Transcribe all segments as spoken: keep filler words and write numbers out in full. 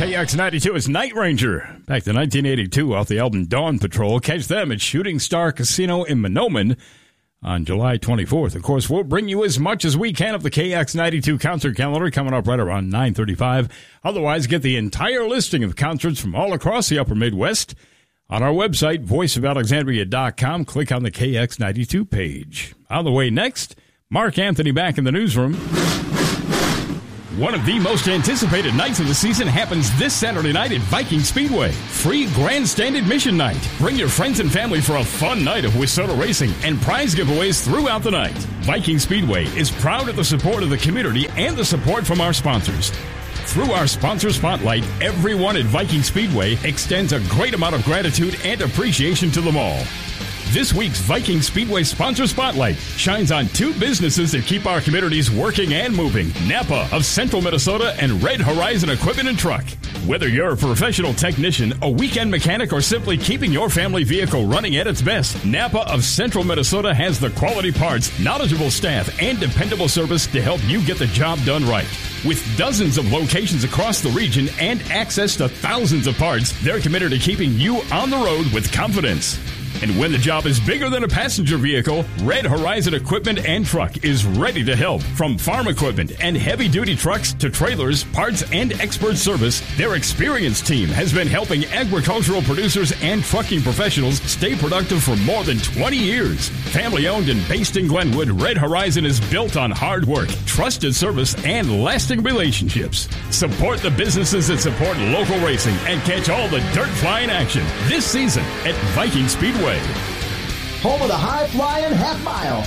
K X ninety-two is Night Ranger. Back to nineteen eighty-two off the album Dawn Patrol. Catch them at Shooting Star Casino in Mahnomen on July twenty-fourth. Of course, we'll bring you as much as we can of the K X ninety-two concert calendar coming up right around nine thirty-five. Otherwise, get the entire listing of concerts from all across the upper Midwest on our website, voice of alexandria dot com. Click on the K X ninety-two page. On the way next, Mark Anthony back in the newsroom. One of the most anticipated nights of the season happens this Saturday night at Viking Speedway. Free grandstand admission night. Bring your friends and family for a fun night of WISSOTA racing and prize giveaways throughout the night. Viking Speedway is proud of the support of the community and the support from our sponsors. Through our sponsor spotlight, everyone at Viking Speedway extends a great amount of gratitude and appreciation to them all. This week's Viking Speedway Sponsor Spotlight shines on two businesses that keep our communities working and moving. Napa of Central Minnesota and Red Horizon Equipment and Truck. Whether you're a professional technician, a weekend mechanic, or simply keeping your family vehicle running at its best, Napa of Central Minnesota has the quality parts, knowledgeable staff, and dependable service to help you get the job done right. With dozens of locations across the region and access to thousands of parts, they're committed to keeping you on the road with confidence. And when the job is bigger than a passenger vehicle, Red Horizon Equipment and Truck is ready to help. From farm equipment and heavy-duty trucks to trailers, parts, and expert service, their experienced team has been helping agricultural producers and trucking professionals stay productive for more than twenty years. Family-owned and based in Glenwood, Red Horizon is built on hard work, trusted service, and lasting relationships. Support the businesses that support local racing and catch all the dirt flying action this season at Viking Speedway. Home of the high-flying half mile.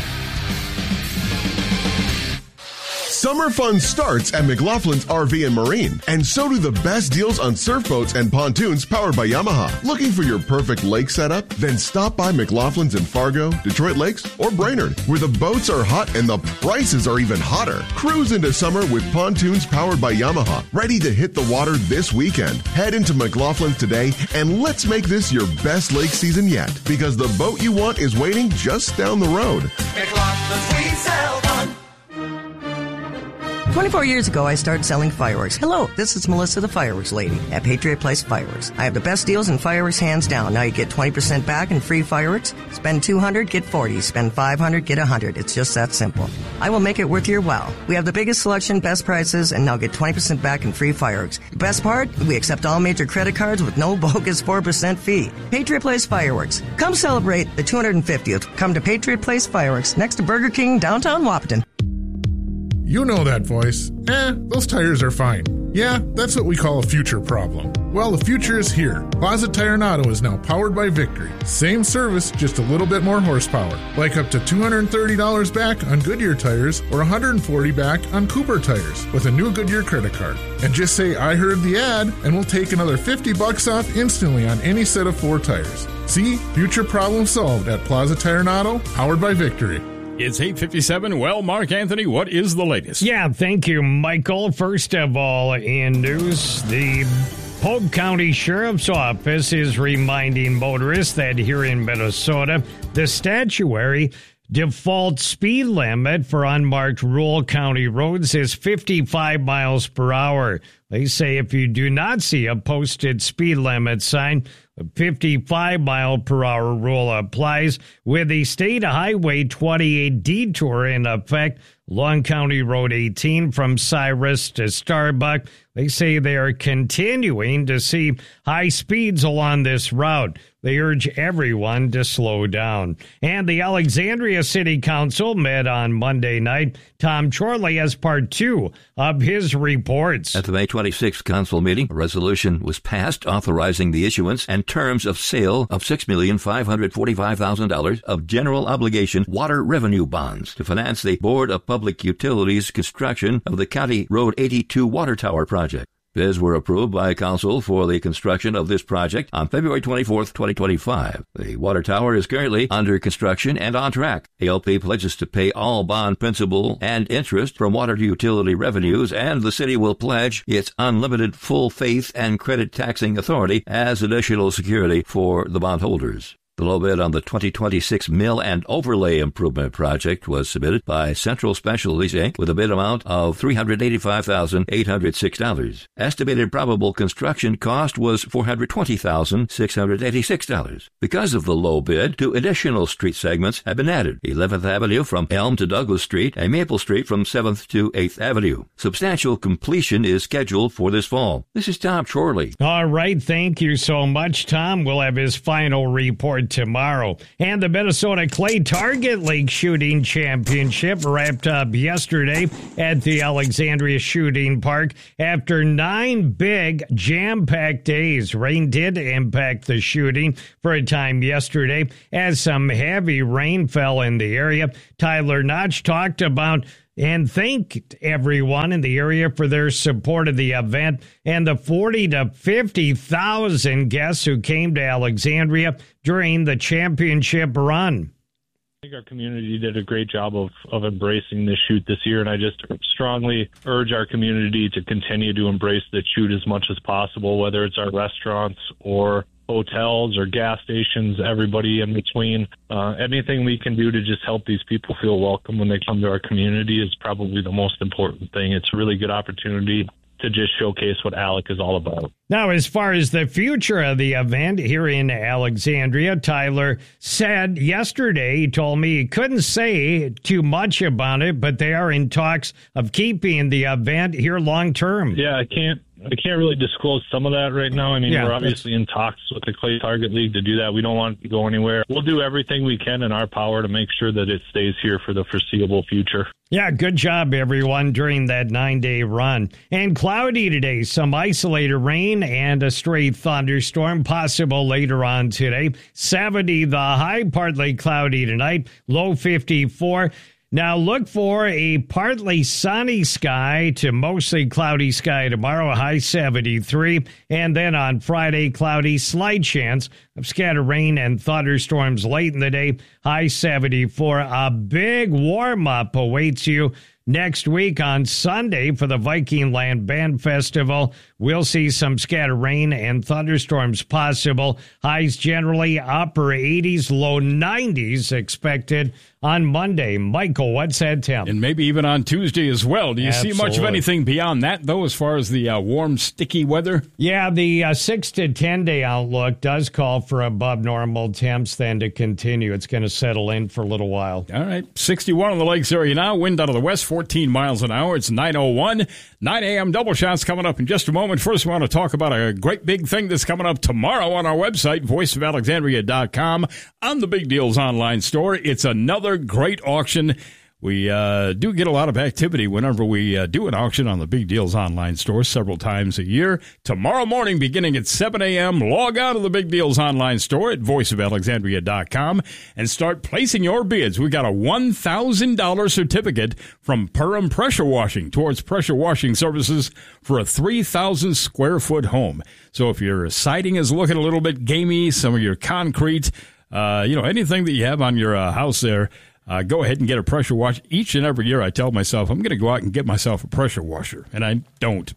Summer fun starts at McLaughlin's R V and Marine, and so do the best deals on surf boats and pontoons powered by Yamaha. Looking for your perfect lake setup? Then stop by McLaughlin's in Fargo, Detroit Lakes, or Brainerd, where the boats are hot and the prices are even hotter. Cruise into summer with pontoons powered by Yamaha, ready to hit the water this weekend. Head into McLaughlin's today, and let's make this your best lake season yet, because the boat you want is waiting just down the road. McLaughlin's, we sell fun. twenty-four years ago, I started selling fireworks. Hello, this is Melissa, the fireworks lady at Patriot Place Fireworks. I have the best deals in fireworks, hands down. Now you get twenty percent back in free fireworks. Spend two hundred dollars, get forty dollars. Spend five hundred dollars, get one hundred dollars. It's just that simple. I will make it worth your while. We have the biggest selection, best prices, and now get twenty percent back in free fireworks. The best part? We accept all major credit cards with no bogus four percent fee. Patriot Place Fireworks. Come celebrate the two hundred fiftieth. Come to Patriot Place Fireworks, next to Burger King, downtown Wahpeton. You know that voice. Eh, those tires are fine. Yeah, that's what we call a future problem. Well, the future is here. Plaza Tire and Auto is now powered by Victory. Same service, just a little bit more horsepower. Like up to two hundred thirty dollars back on Goodyear tires or one hundred forty dollars back on Cooper tires with a new Goodyear credit card. And just say I heard the ad and we'll take another fifty bucks off instantly on any set of four tires. See? Future problem solved at Plaza Tire and Auto, powered by Victory. It's eight fifty-seven. Well, Mark Anthony, what is the latest? Yeah, thank you, Michael. First of all, in news, the Polk County Sheriff's Office is reminding motorists that here in Minnesota, the statutory default speed limit for unmarked rural county roads is fifty-five miles per hour. They say if you do not see a posted speed limit sign, a fifty-five mile per hour rule applies with the State Highway twenty-eight detour in effect along County Road eighteen from Cyrus to Starbuck. They say they are continuing to see high speeds along this route. They urge everyone to slow down. And the Alexandria City Council met on Monday night. Tom Chorley has part two of his reports. At the May twenty-sixth council meeting, a resolution was passed authorizing the issuance and terms of sale of six million five hundred forty-five thousand dollars of general obligation water revenue bonds to finance the Board of Public Utilities construction of the County Road eighty-two water tower project. Bids were approved by Council for the construction of this project on February twenty-fourth, twenty twenty-five. The water tower is currently under construction and on track. A L P pledges to pay all bond principal and interest from water utility revenues, and the city will pledge its unlimited full faith and credit taxing authority as additional security for the bondholders. The low bid on the twenty twenty-six Mill and Overlay Improvement Project was submitted by Central Specialties, Incorporated with a bid amount of three hundred eighty-five thousand eight hundred six dollars. Estimated probable construction cost was four hundred twenty thousand six hundred eighty-six dollars. Because of the low bid, two additional street segments have been added: eleventh Avenue from Elm to Douglas Street and Maple Street from seventh to eighth Avenue. Substantial completion is scheduled for this fall. This is Tom Chorley. All right, thank you so much, Tom. We'll have his final report tomorrow. And the Minnesota Clay Target League Shooting Championship wrapped up yesterday at the Alexandria Shooting Park after nine big jam-packed days. Rain did impact the shooting for a time yesterday as some heavy rain fell in the area. Tyler Notch talked about and thanked everyone in the area for their support of the event and the forty to fifty thousand guests who came to Alexandria during the championship run. I think our community did a great job of, of embracing the shoot this year, and I just strongly urge our community to continue to embrace the shoot as much as possible, whether it's our restaurants or hotels or gas stations, everybody in between. Uh, anything we can do to just help these people feel welcome when they come to our community is probably the most important thing. It's a really good opportunity to just showcase what Alec is all about. Now, as far as the future of the event here in Alexandria, Tyler said yesterday, he told me he couldn't say too much about it, but they are in talks of keeping the event here long term. Yeah, I can't I can't really disclose some of that right now. I mean, yeah, we're obviously in talks with the Clay Target League to do that. We don't want it to go anywhere. We'll do everything we can in our power to make sure that it stays here for the foreseeable future. Yeah, good job, everyone, during that nine-day run. And cloudy today, some isolated rain and a stray thunderstorm possible later on today. seventy the high, partly cloudy tonight, low fifty-four. Now look for a partly sunny sky to mostly cloudy sky tomorrow, high seventy-three. And then on Friday, cloudy, slight chance of scattered rain and thunderstorms late in the day, high seventy-four. A big warm-up awaits you next week on Sunday for the Viking Land Band Festival. We'll see some scattered rain and thunderstorms possible. Highs generally upper eighties, low nineties expected on Monday. Michael, what's that, Tim? And maybe even on Tuesday as well. Do you Absolutely. see much of anything beyond that, though, as far as the uh, warm, sticky weather? Yeah, the uh, six to ten day outlook does call for above normal temps then to continue. It's going to settle in for a little while. All right, sixty-one on the lakes area now. Wind out of the west, fourteen miles an hour. It's nine oh one. nine a.m. double shots coming up in just a moment. First, we want to talk about a great big thing that's coming up tomorrow on our website, voice of alexandria dot com, on the Big Deals online store. It's another great auction. We uh, do get a lot of activity whenever we uh, do an auction on the Big Deals online store several times a year. Tomorrow morning, beginning at seven a.m., log on to the Big Deals online store at voice of alexandria dot com and start placing your bids. We got a one thousand dollars certificate from Perham Pressure Washing towards pressure washing services for a three thousand square foot home. So if your siding is looking a little bit gamey, some of your concrete, uh, you know, anything that you have on your uh, house there, Uh, go ahead and get a pressure wash. Each and every year I tell myself I'm going to go out and get myself a pressure washer, and I don't.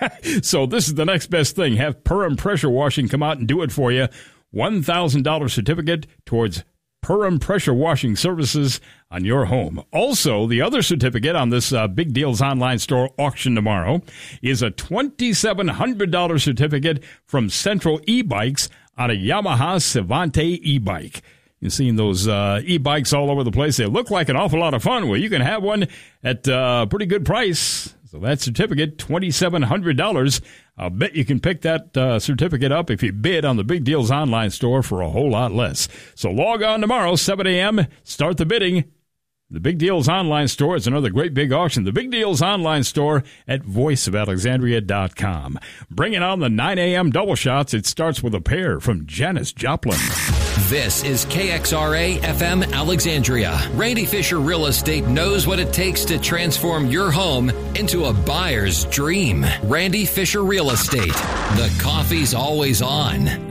So this is the next best thing. Have Perham Pressure Washing come out and do it for you. one thousand dollars certificate towards Perham Pressure Washing services on your home. Also, the other certificate on this uh, Big Deals online store auction tomorrow is a twenty-seven hundred dollars certificate from Central E-Bikes on a Yamaha Savante e-bike. You've seen those uh, e-bikes all over the place. They look like an awful lot of fun. Well, you can have one at a pretty good price. So that certificate, twenty-seven hundred dollars. I'll bet you can pick that uh, certificate up if you bid on the Big Deals online store for a whole lot less. So log on tomorrow, seven a.m., start the bidding. The Big Deals online store is another great big auction. The Big Deals online store at voice of alexandria dot com. Bringing on the nine a.m. double shots. It starts with a pair from Janis Joplin. This is K X R A F M Alexandria. Randy Fisher Real Estate knows what it takes to transform your home into a buyer's dream. Randy Fisher Real Estate. The coffee's always on.